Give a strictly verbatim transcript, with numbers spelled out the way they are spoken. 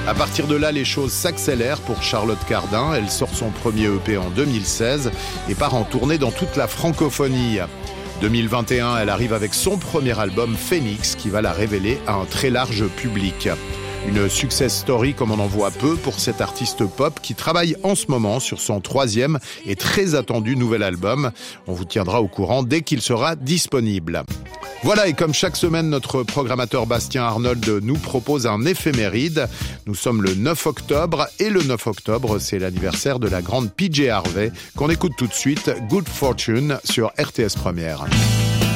À partir de là, les choses s'accélèrent pour Charlotte Cardin. Elle sort son premier E P en deux mille seize et part en tournée dans toute la francophonie. deux mille vingt et un, elle arrive avec son premier album Phoenix qui va la révéler à un très large public. Une success story comme on en voit peu pour cette artiste pop qui travaille en ce moment sur son troisième et très attendu nouvel album. On vous tiendra au courant dès qu'il sera disponible. Voilà, et comme chaque semaine, notre programmateur Bastien Arnold nous propose un éphéméride. Nous sommes le neuf octobre et le neuf octobre, c'est l'anniversaire de la grande P J Harvey qu'on écoute tout de suite, Good Fortune sur R T S Première.